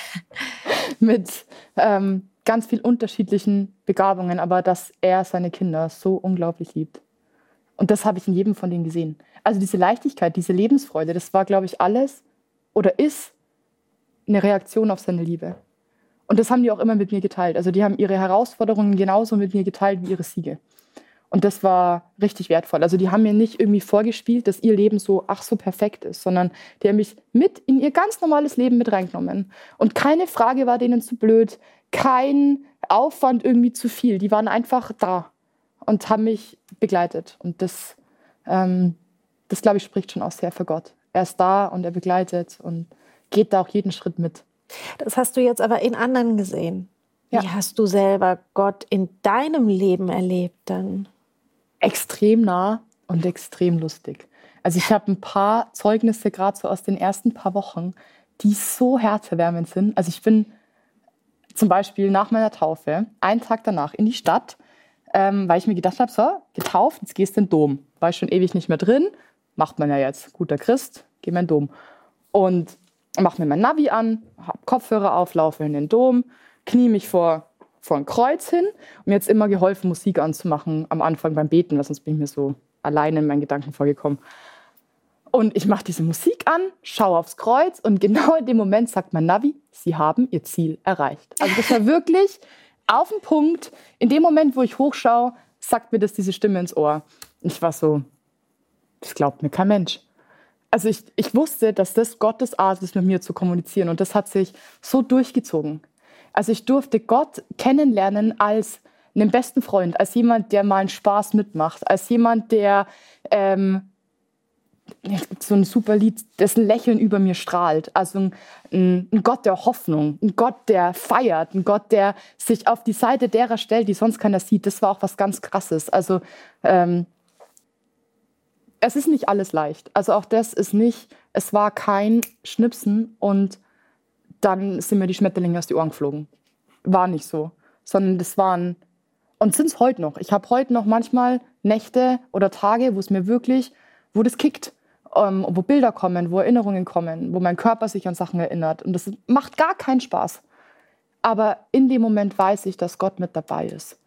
mit ähm, ganz vielen unterschiedlichen Begabungen, aber dass er seine Kinder so unglaublich liebt. Und das habe ich in jedem von denen gesehen. Also diese Leichtigkeit, diese Lebensfreude, das war, glaube ich, alles oder ist eine Reaktion auf seine Liebe. Und das haben die auch immer mit mir geteilt. Also die haben ihre Herausforderungen genauso mit mir geteilt wie ihre Siege. Und das war richtig wertvoll. Also die haben mir nicht irgendwie vorgespielt, dass ihr Leben so, ach so perfekt ist, sondern die haben mich mit in ihr ganz normales Leben mit reingenommen. Und keine Frage war denen zu blöd, kein Aufwand irgendwie zu viel. Die waren einfach da und haben mich begleitet. Und das, ähm, das glaube ich, spricht schon auch sehr für Gott. Er ist da und er begleitet und geht da auch jeden Schritt mit. Das hast du jetzt aber in anderen gesehen. Ja. Wie hast du selber Gott in deinem Leben erlebt dann? Extrem nah und extrem lustig. Also ich habe ein paar Zeugnisse gerade so aus den ersten paar Wochen, die so herzerwärmend sind. Also ich bin zum Beispiel nach meiner Taufe einen Tag danach in die Stadt, ähm, weil ich mir gedacht habe, so, getauft, jetzt gehst du in den Dom. War ich schon ewig nicht mehr drin, macht man ja jetzt, guter Christ, geh mal in den Dom. Und mache mir mein Navi an, hab Kopfhörer auf, laufe in den Dom, knie mich vor, vor ein Kreuz hin und mir jetzt immer geholfen, Musik anzumachen am Anfang beim Beten, weil sonst bin ich mir so alleine in meinen Gedanken vorgekommen. Und ich mache diese Musik an, schaue aufs Kreuz und genau in dem Moment sagt mein Navi, Sie haben Ihr Ziel erreicht. Also das war wirklich auf den Punkt. In dem Moment, wo ich hochschaue, sagt mir das diese Stimme ins Ohr. Ich war so, das glaubt mir kein Mensch. Also ich, ich wusste, dass das Gottes Art ist, mit mir zu kommunizieren. Und das hat sich so durchgezogen. Also ich durfte Gott kennenlernen als einen besten Freund, als jemand, der mal einen Spaß mitmacht, als jemand, der ähm, so ein super Lied, dessen Lächeln über mir strahlt. Also ein, ein Gott der Hoffnung, ein Gott, der feiert, ein Gott, der sich auf die Seite derer stellt, die sonst keiner sieht. Das war auch was ganz Krasses. Also ähm, es ist nicht alles leicht. Also auch das ist nicht, es war kein Schnipsen und dann sind mir die Schmetterlinge aus den Ohren geflogen. War nicht so. Sondern das waren, und sind es heute noch. Ich habe heute noch manchmal Nächte oder Tage, wo es mir wirklich, wo das kickt. Ähm, wo Bilder kommen, wo Erinnerungen kommen, wo mein Körper sich an Sachen erinnert. Und das macht gar keinen Spaß. Aber in dem Moment weiß ich, dass Gott mit dabei ist.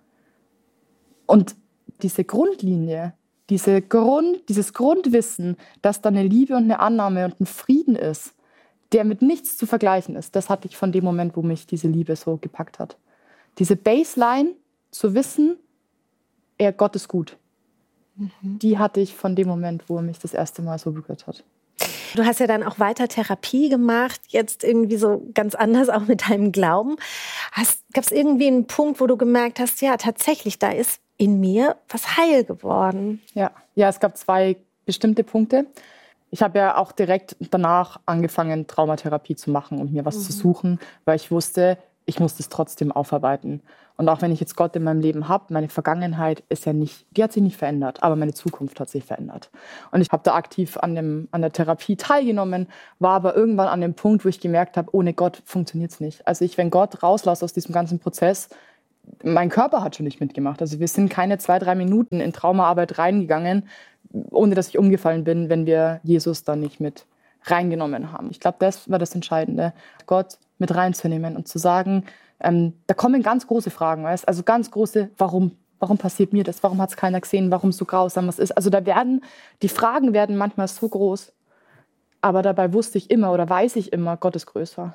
Und diese Grundlinie, Diese Grund, dieses Grundwissen, dass da eine Liebe und eine Annahme und ein Frieden ist, der mit nichts zu vergleichen ist, das hatte ich von dem Moment, wo mich diese Liebe so gepackt hat. Diese Baseline zu wissen, er, Gott ist gut, mhm. die hatte ich von dem Moment, wo er mich das erste Mal so berührt hat. Du hast ja dann auch weiter Therapie gemacht, jetzt irgendwie so ganz anders auch mit deinem Glauben. Gab es irgendwie einen Punkt, wo du gemerkt hast, ja tatsächlich, da ist in mir was heil geworden? Ja, ja, es gab zwei bestimmte Punkte. Ich habe ja auch direkt danach angefangen, Traumatherapie zu machen und mir was mhm. zu suchen, weil ich wusste, ich muss das trotzdem aufarbeiten. Und auch wenn ich jetzt Gott in meinem Leben habe, meine Vergangenheit ist ja nicht, die hat sich nicht verändert, aber meine Zukunft hat sich verändert. Und ich habe da aktiv an, dem, an der Therapie teilgenommen, war aber irgendwann an dem Punkt, wo ich gemerkt habe, ohne Gott funktioniert es nicht. Also ich, wenn Gott rauslasse aus diesem ganzen Prozess, mein Körper hat schon nicht mitgemacht. Also wir sind keine zwei, drei Minuten in Traumaarbeit reingegangen, ohne dass ich umgefallen bin, wenn wir Jesus dann nicht mit reingenommen haben. Ich glaube, das war das Entscheidende, Gott mit reinzunehmen und zu sagen, ähm, da kommen ganz große Fragen, weißt? Also ganz große, warum, warum passiert mir das? Warum hat es keiner gesehen? Warum so grausam was ist? Also da werden, die Fragen werden manchmal so groß, aber dabei wusste ich immer oder weiß ich immer, Gott ist größer.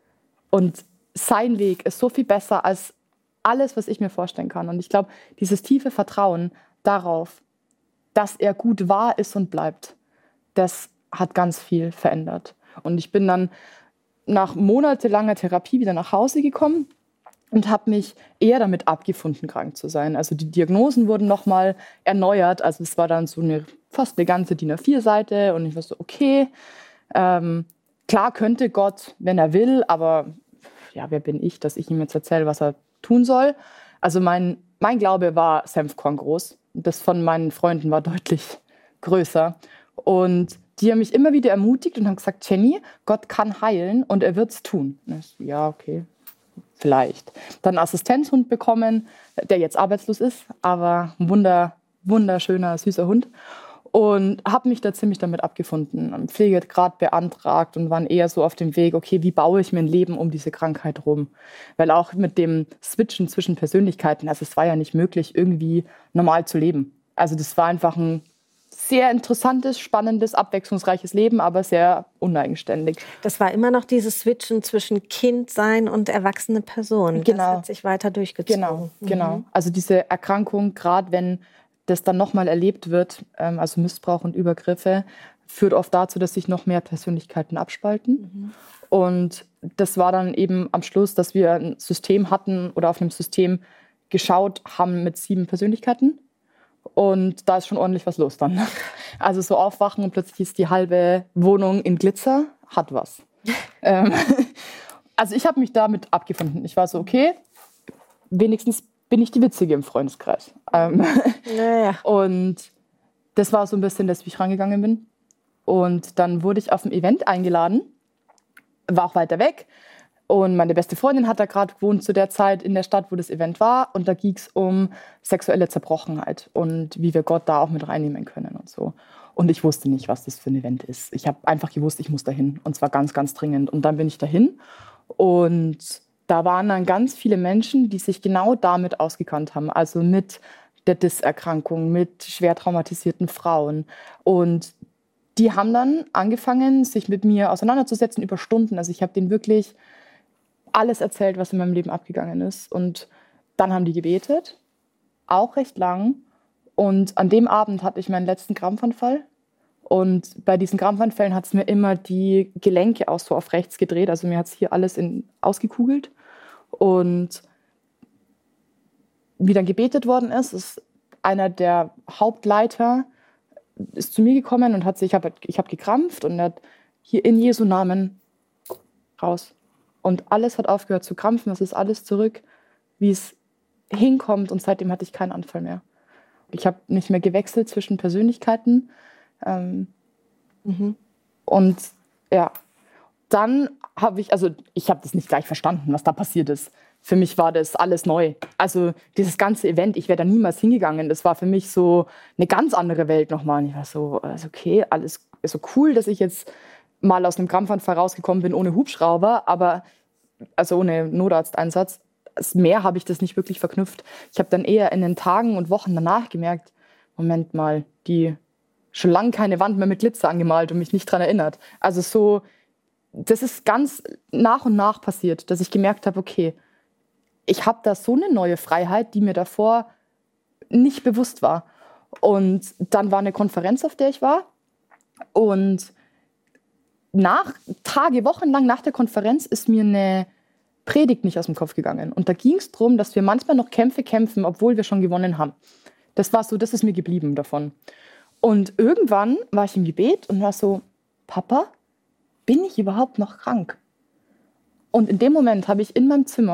Und sein Weg ist so viel besser als alles, was ich mir vorstellen kann. Und ich glaube, dieses tiefe Vertrauen darauf, dass er gut war, ist und bleibt, das hat ganz viel verändert. Und ich bin dann nach monatelanger Therapie wieder nach Hause gekommen und habe mich eher damit abgefunden, krank zu sein. Also die Diagnosen wurden nochmal erneuert. Also es war dann so eine fast eine ganze D I N A vier Seite und ich war so, okay, ähm, klar könnte Gott, wenn er will, aber ja, wer bin ich, dass ich ihm jetzt erzähle, was er tun soll. Also mein, mein Glaube war Senfkorn groß. Das von meinen Freunden war deutlich größer. Und die haben mich immer wieder ermutigt und haben gesagt, Jenny, Gott kann heilen und er wird es tun. Ich, ja, okay, vielleicht. Dann einen Assistenzhund bekommen, der jetzt arbeitslos ist, aber ein wunder, wunderschöner, süßer Hund. Und habe mich da ziemlich damit abgefunden. Pflegegrad beantragt und waren eher so auf dem Weg, okay, wie baue ich mir ein Leben um diese Krankheit rum? Weil auch mit dem Switchen zwischen Persönlichkeiten, also es war ja nicht möglich, irgendwie normal zu leben. Also das war einfach ein sehr interessantes, spannendes, abwechslungsreiches Leben, aber sehr uneigenständig. Das war immer noch dieses Switchen zwischen Kindsein und erwachsene Person. Genau. Das hat sich weiter durchgezogen. Genau, mhm. genau. Also diese Erkrankung, gerade wenn das dann nochmal erlebt wird, ähm, also Missbrauch und Übergriffe, führt oft dazu, dass sich noch mehr Persönlichkeiten abspalten. Mhm. Und das war dann eben am Schluss, dass wir ein System hatten oder auf einem System geschaut haben mit sieben Persönlichkeiten. Und da ist schon ordentlich was los dann. Also so aufwachen und plötzlich ist die halbe Wohnung in Glitzer, hat was. ähm, also ich habe mich damit abgefunden. Ich war so, okay, wenigstens bin ich die Witzige im Freundeskreis. Ähm, naja. Und das war so ein bisschen, dass ich rangegangen bin. Und dann wurde ich auf ein Event eingeladen, war auch weiter weg. Und meine beste Freundin hat da gerade gewohnt zu der Zeit in der Stadt, wo das Event war. Und da ging es um sexuelle Zerbrochenheit und wie wir Gott da auch mit reinnehmen können und so. Und ich wusste nicht, was das für ein Event ist. Ich habe einfach gewusst, ich muss dahin. Und zwar ganz, ganz dringend. Und dann bin ich dahin. Und da waren dann ganz viele Menschen, die sich genau damit ausgekannt haben. Also mit der D I S-Erkrankung, mit schwer traumatisierten Frauen. Und die haben dann angefangen, sich mit mir auseinanderzusetzen über Stunden. Also ich habe denen wirklich alles erzählt, was in meinem Leben abgegangen ist. Und dann haben die gebetet, auch recht lang. Und an dem Abend hatte ich meinen letzten Krampfanfall. Und bei diesen Krampfanfällen hat es mir immer die Gelenke auch so auf rechts gedreht. Also mir hat es hier alles in, ausgekugelt. Und wie dann gebetet worden ist, ist einer der Hauptleiter ist zu mir gekommen und hat sich, ich habe ich hab gekrampft und er hat hier in Jesu Namen raus. Und alles hat aufgehört zu krampfen, es ist alles zurück, wie es hinkommt. Und seitdem hatte ich keinen Anfall mehr. Ich habe nicht mehr gewechselt zwischen Persönlichkeiten. Ähm, mhm. Und ja, dann habe ich, also ich habe das nicht gleich verstanden, was da passiert ist. Für mich war das alles neu. Also dieses ganze Event, ich wäre da niemals hingegangen. Das war für mich so eine ganz andere Welt nochmal. Und ich war so, also okay, alles ist so cool, dass ich jetzt mal aus einem Krampfanfall rausgekommen bin ohne Hubschrauber, aber also ohne Notarzteinsatz. Mehr habe ich das nicht wirklich verknüpft. Ich habe dann eher in den Tagen und Wochen danach gemerkt, Moment mal, die schon lange keine Wand mehr mit Glitzer angemalt und mich nicht daran erinnert. Also so, das ist ganz nach und nach passiert, dass ich gemerkt habe, okay, ich habe da so eine neue Freiheit, die mir davor nicht bewusst war. Und dann war eine Konferenz, auf der ich war. Und nach Tage, Wochen lang nach der Konferenz ist mir eine Predigt nicht aus dem Kopf gegangen. Und da ging es darum, dass wir manchmal noch Kämpfe kämpfen, obwohl wir schon gewonnen haben. Das war so, das ist mir geblieben davon. Und irgendwann war ich im Gebet und war so, Papa, bin ich überhaupt noch krank? Und in dem Moment habe ich in meinem Zimmer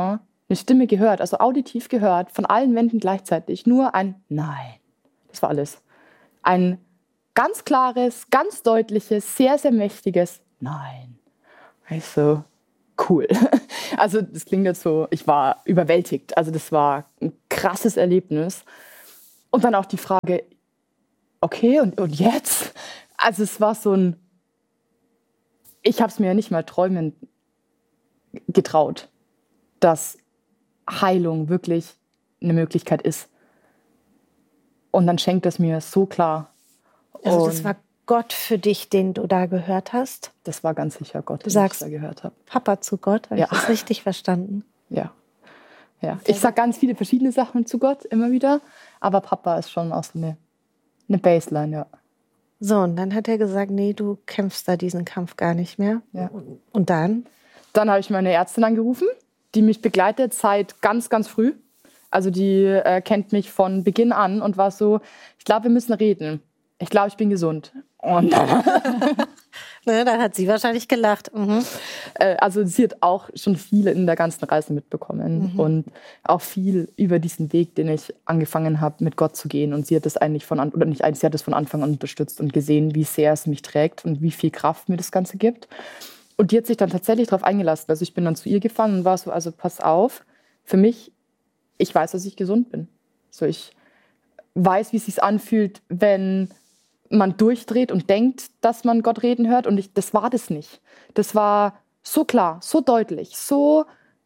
eine Stimme gehört, also auditiv gehört, von allen Wänden gleichzeitig. Nur ein Nein. Das war alles. Ein ganz klares, ganz deutliches, sehr, sehr mächtiges Nein. Also, cool. Also das klingt jetzt so, ich war überwältigt. Also das war ein krasses Erlebnis. Und dann auch die Frage, okay, und, und jetzt? Also es war so ein, ich habe es mir ja nicht mal träumen getraut, dass Heilung wirklich eine Möglichkeit ist. Und dann schenkt es mir so klar. Also und das war Gott für dich, den du da gehört hast? Das war ganz sicher Gott, du den sagst, ich da gehört habe. Papa zu Gott, habe ja. ich das richtig verstanden? Ja. ja. Ich sage ganz viele verschiedene Sachen zu Gott, immer wieder. Aber Papa ist schon auch so eine, eine Baseline, ja. So, und dann hat er gesagt, nee, du kämpfst da diesen Kampf gar nicht mehr. Ja. Und dann? Dann habe ich meine Ärztin angerufen, die mich begleitet seit ganz, ganz früh. Also die äh, kennt mich von Beginn an und war so, ich glaube, wir müssen reden. Ich glaube, ich bin gesund. Und Na, dann hat sie wahrscheinlich gelacht. Mhm. Äh, also sie hat auch schon viel in der ganzen Reise mitbekommen mhm. und auch viel über diesen Weg, den ich angefangen habe, mit Gott zu gehen. Und sie hat das eigentlich von an, oder nicht eigentlich, sie hat das von Anfang an unterstützt und gesehen, wie sehr es mich trägt und wie viel Kraft mir das Ganze gibt. Und die hat sich dann tatsächlich darauf eingelassen. Also ich bin dann zu ihr gefahren und war so, also pass auf, für mich, ich weiß, dass ich gesund bin. So, ich weiß, wie es sich anfühlt, wenn man durchdreht und denkt, dass man Gott reden hört. Und ich, das war das nicht. Das war so klar, so deutlich, so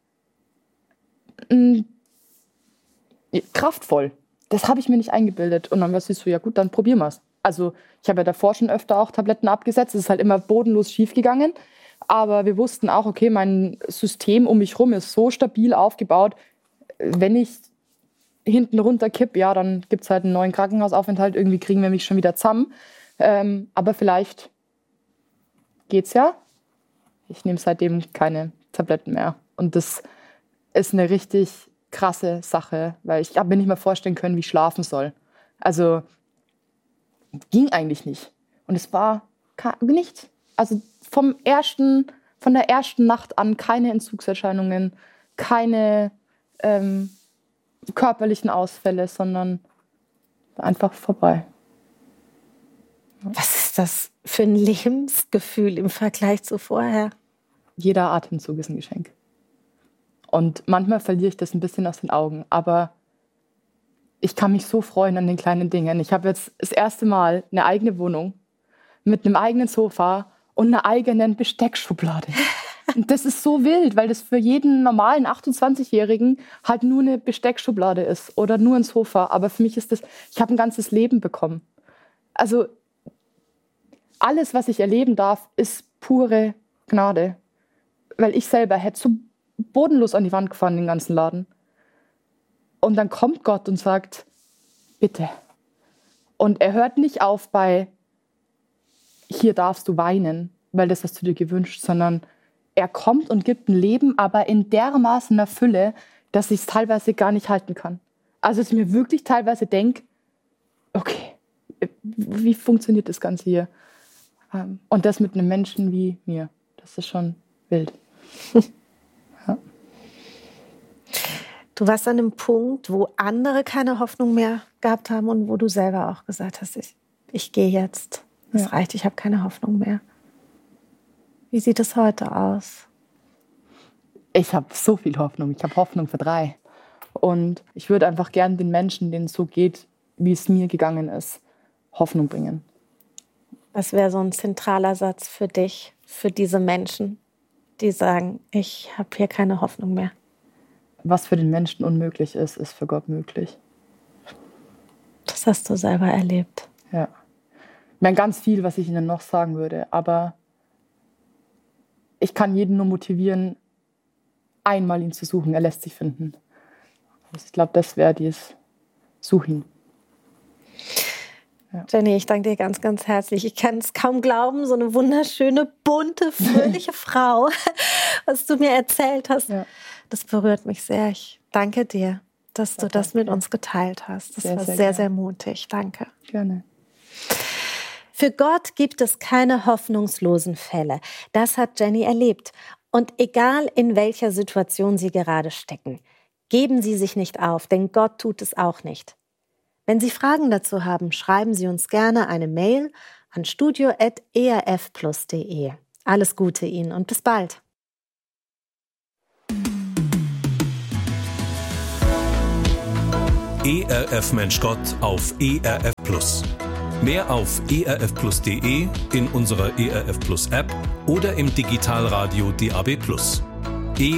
mh, kraftvoll. Das habe ich mir nicht eingebildet. Und dann war sie so, ja gut, dann probieren wir es. Also ich habe ja davor schon öfter auch Tabletten abgesetzt. Es ist halt immer bodenlos schief gegangen. Aber wir wussten auch, okay, mein System um mich rum ist so stabil aufgebaut, wenn ich hinten runter kipp, ja, dann gibt es halt einen neuen Krankenhausaufenthalt. Irgendwie kriegen wir mich schon wieder zusammen. Ähm, aber vielleicht geht's ja. Ich nehme seitdem keine Tabletten mehr. Und das ist eine richtig krasse Sache, weil ich habe mir nicht mehr vorstellen können, wie ich schlafen soll. Also ging eigentlich nicht. Und es war nichts. Also vom ersten, von der ersten Nacht an keine Entzugserscheinungen, keine ähm, körperlichen Ausfälle, sondern einfach vorbei. Was ist das für ein Lebensgefühl im Vergleich zu vorher? Jeder Atemzug ist ein Geschenk. Und manchmal verliere ich das ein bisschen aus den Augen, aber ich kann mich so freuen an den kleinen Dingen. Ich habe jetzt das erste Mal eine eigene Wohnung mit einem eigenen Sofa und einer eigenen Besteckschublade. Und das ist so wild, weil das für jeden normalen achtundzwanzigjährigen halt nur eine Besteckschublade ist oder nur ein Sofa. Aber für mich ist das, ich habe ein ganzes Leben bekommen. Also alles, was ich erleben darf, ist pure Gnade. Weil ich selber hätte so bodenlos an die Wand gefahren, den ganzen Laden. Und dann kommt Gott und sagt, bitte. Und er hört nicht auf bei, hier darfst du weinen, weil das hast du dir gewünscht, sondern er kommt und gibt ein Leben, aber in dermaßener Fülle, dass ich es teilweise gar nicht halten kann. Also dass ich mir wirklich teilweise denke, okay, wie funktioniert das Ganze hier? Und das mit einem Menschen wie mir, das ist schon wild. Ja. Du warst an einem Punkt, wo andere keine Hoffnung mehr gehabt haben und wo du selber auch gesagt hast, ich, ich gehe jetzt, es ja. reicht, ich habe keine Hoffnung mehr. Wie sieht es heute aus? Ich habe so viel Hoffnung. Ich habe Hoffnung für drei. Und ich würde einfach gern den Menschen, denen es so geht, wie es mir gegangen ist, Hoffnung bringen. Was wäre so ein zentraler Satz für dich, für diese Menschen, die sagen, ich habe hier keine Hoffnung mehr? Was für den Menschen unmöglich ist, ist für Gott möglich. Das hast du selber erlebt. Ja. Ich meine, ganz viel, was ich Ihnen noch sagen würde, aber ich kann jeden nur motivieren, einmal ihn zu suchen. Er lässt sich finden. Also ich glaube, das wäre dies. Such ihn. Ja. Jenny, ich danke dir ganz, ganz herzlich. Ich kann es kaum glauben, so eine wunderschöne, bunte, fröhliche Frau, was du mir erzählt hast. Ja. Das berührt mich sehr. Ich danke dir, dass ja, du das mit uns geteilt hast. Das sehr, war sehr, sehr, sehr mutig. Danke. Gerne. Für Gott gibt es keine hoffnungslosen Fälle. Das hat Jenny erlebt. Und egal in welcher Situation sie gerade stecken, Geben Sie sich nicht auf, denn Gott tut es auch nicht. Wenn Sie Fragen dazu haben, schreiben Sie uns gerne eine Mail an studio at e r f plus punkt d e. Alles Gute Ihnen und bis bald. E R F Mensch Gott auf E R F Plus. Mehr auf e r f plus punkt d e, in unserer E R F Plus App oder im Digitalradio D A B Plus.